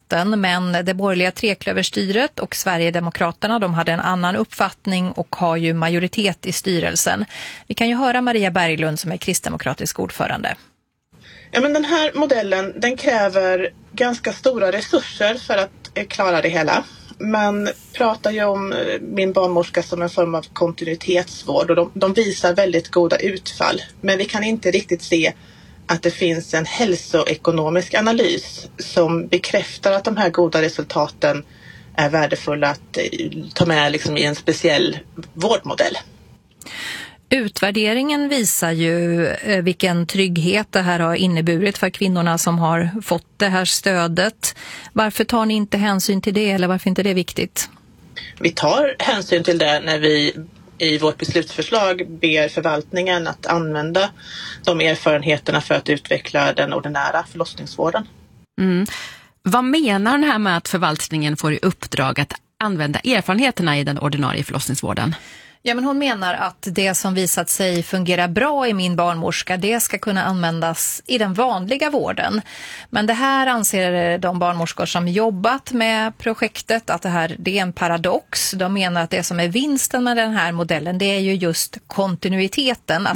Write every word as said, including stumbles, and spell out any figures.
debatten, men det borgerliga treklöverstyret och Sverigedemokraterna, de hade en annan uppfattning och har ju majoritet i styrelsen. Vi kan ju höra Maria Berglund som är kristdemokratisk ordförande. Ja, men den här modellen, den kräver ganska stora resurser för att klara det hela. Man pratar ju om min barnmorska som en form av kontinuitetsvård och de, de visar väldigt goda utfall. Men vi kan inte riktigt se att det finns en hälsoekonomisk analys som bekräftar att de här goda resultaten är värdefulla att ta med liksom i en speciell vårdmodell. Utvärderingen visar ju vilken trygghet det här har inneburit för kvinnorna som har fått det här stödet. Varför tar ni inte hänsyn till det, eller varför inte det är viktigt? Vi tar hänsyn till det när vi i vårt beslutsförslag ber förvaltningen att använda de erfarenheterna för att utveckla den ordinära förlossningsvården. Mm. Vad menar den här med att förvaltningen får i uppdrag att använda erfarenheterna i den ordinarie förlossningsvården? Ja, men hon menar att det som visat sig fungera bra i min barnmorska, det ska kunna användas i den vanliga vården. Men det här anser de barnmorskor som jobbat med projektet att det här det är en paradox. De menar att det som är vinsten med den här modellen, det är ju just kontinuiteten.